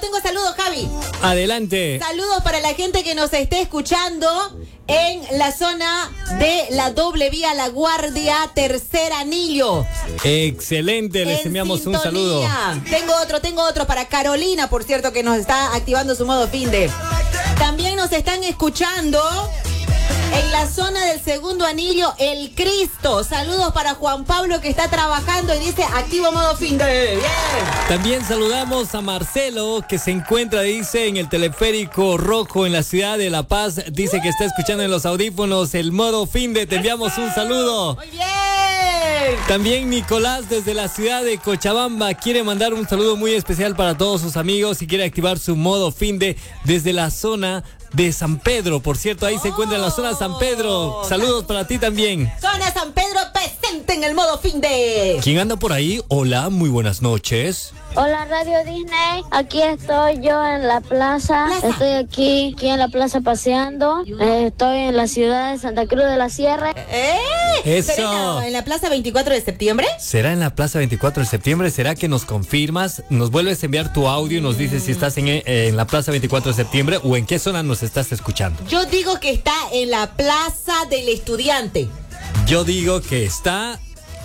tengo saludos, Javi. Adelante. Saludos para la gente que nos esté escuchando en la zona de la doble vía La Guardia, tercer anillo. Excelente, les enviamos un saludo. Tengo otro para Carolina, por cierto, que nos está activando su modo finde. También nos están escuchando en la zona del segundo anillo, El Cristo. Saludos para Juan Pablo, que está trabajando y dice activo modo finde. Bien. También saludamos a Marcelo, que se encuentra, dice, en el teleférico rojo en la ciudad de La Paz. Dice que está escuchando en los audífonos el modo finde. Te enviamos un saludo. Muy bien. También Nicolás, desde la ciudad de Cochabamba, quiere mandar un saludo muy especial para todos sus amigos y quiere activar su modo finde desde la zona de San Pedro. Por cierto, ahí se encuentra en la zona de San Pedro. Saludos para ti también. Zona San Pedro presente en el modo finde. ¿Quién anda por ahí? Hola, muy buenas noches. Hola, Radio Disney. Aquí estoy yo en la plaza. Estoy aquí en la plaza paseando. Estoy en la ciudad de Santa Cruz de la Sierra. Eso. ¿Será en la plaza 24 de septiembre? ¿Será en la plaza 24 de septiembre? ¿Será que nos confirmas? ¿Nos vuelves a enviar tu audio y nos dices si estás en la plaza 24 de septiembre o en qué zona nos estás escuchando? Yo digo que está en la plaza del estudiante. Yo digo que está...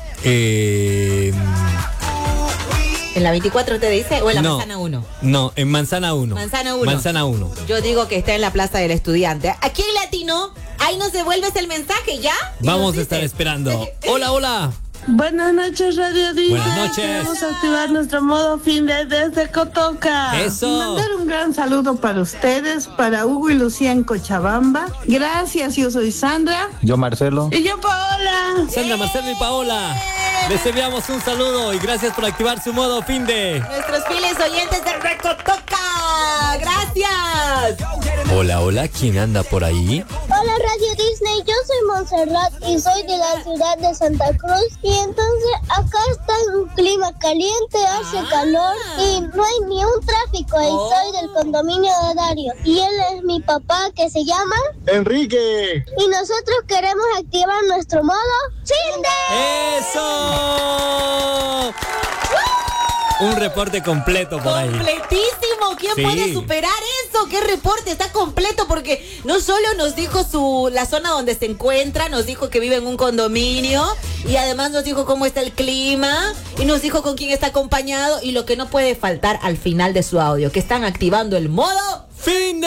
¿En la 24 te dice o en la Manzana 1? No, en Manzana 1. Manzana 1. Manzana 1. Yo digo que está en la plaza del estudiante. Aquí en Latino, ahí nos devuelves el mensaje, ¿ya? Vamos a estar esperando. Hola, hola. Buenas noches, Radio Disney. Buenas noches. Vamos a activar nuestro modo finde desde Cotoca. Eso. Y mandar un gran saludo para ustedes, para Hugo y Lucía en Cochabamba. Gracias, yo soy Sandra. Yo Marcelo. Y yo Paola. Sandra, Marcelo y Paola. Les enviamos un saludo y gracias por activar su modo finde. Nuestros fieles oyentes de Recotoca. Gracias. Hola, hola. ¿Quién anda por ahí? Hola, Radio Disney. Yo soy Montserrat y soy de la ciudad de Santa Cruz. Y entonces acá está un clima caliente, hace calor y no hay ni un tráfico. Y soy del condominio de Dario. Y él es mi papá, que se llama Enrique. Y nosotros queremos activar nuestro modo finde. ¡Eso! Un reporte completo por ahí. Completísimo. ¿Quién puede superar eso? ¿Qué reporte? Está completo porque no solo nos dijo la zona donde se encuentra, nos dijo que vive en un condominio y además nos dijo cómo está el clima y nos dijo con quién está acompañado y lo que no puede faltar al final de su audio, que están activando el modo finde.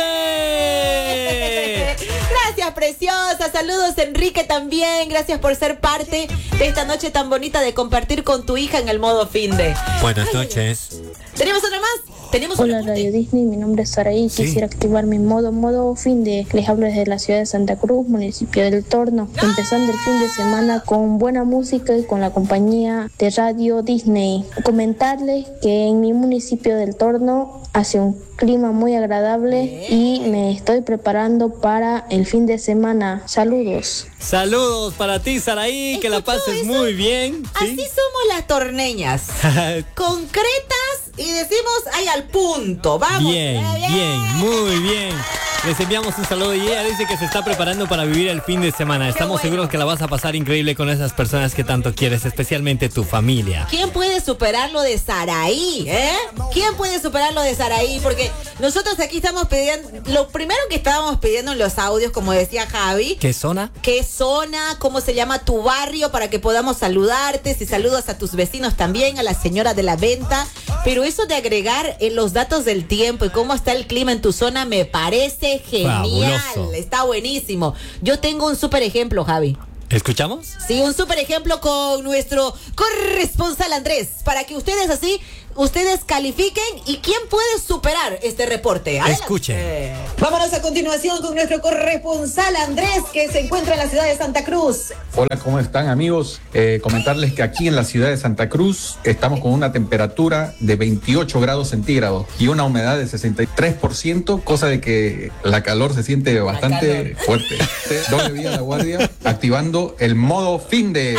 Gracias, preciosa. Saludos, Enrique, también. Gracias por ser parte de esta noche tan bonita de compartir con tu hija en el modo finde. Buenas noches. ¿Tenemos otra más? Hola, Radio Disney, mi nombre es Saraí. Quisiera activar mi modo finde. Les hablo desde la ciudad de Santa Cruz, municipio del Torno. Empezando el fin de semana con buena música y con la compañía de Radio Disney. Comentarles que en mi municipio del Torno hace un clima muy agradable y me estoy preparando para el fin de semana. Saludos. Saludos para ti, Saraí, que la pases eso? muy bien. Así somos las torneñas. Concretas y decimos ahí al punto. Vamos. Bien, muy bien. Les enviamos un saludo y ella dice que se está preparando para vivir el fin de semana. Estamos seguros que la vas a pasar increíble con esas personas que tanto quieres, especialmente tu familia. ¿Quién puede superar lo de Saraí? ¿Quién puede superar lo de Saraí? Porque nosotros aquí estamos pidiendo, lo primero que estábamos pidiendo en los audios, como decía Javi. ¿Qué zona? ¿Qué zona? ¿Cómo se llama tu barrio? Para que podamos saludarte. Si saludas a tus vecinos también, a la señora de la venta. Pero eso de agregar los datos del tiempo y cómo está el clima en tu zona me parece genial. Fabuloso. Está buenísimo. Yo tengo un súper ejemplo, Javi. ¿Escuchamos? Sí, un súper ejemplo con nuestro corresponsal Andrés, para que ustedes califiquen y quién puede superar este reporte. Adelante. Escuchen. Vámonos a continuación con nuestro corresponsal Andrés, que se encuentra en la ciudad de Santa Cruz. Hola, ¿cómo están, amigos? Comentarles que aquí en la ciudad de Santa Cruz estamos con una temperatura de 28 grados centígrados y una humedad de 63%, cosa de que la calor se siente bastante fuerte. Doble vía La Guardia, activando el modo finde.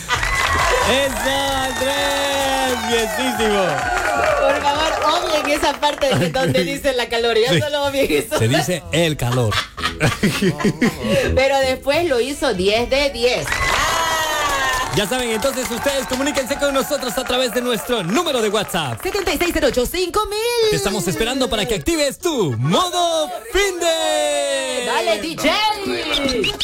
¡Eso, Andrés! ¡Bienísimo! Por favor, obvien esa parte de donde dice la calor. Ya solo obvien eso. Se dice el calor. Pero después lo hizo 10 de 10. Ya saben, entonces ustedes comuníquense con nosotros a través de nuestro número de WhatsApp. 76085000. Te estamos esperando para que actives tu modo Finde. Dale, DJ.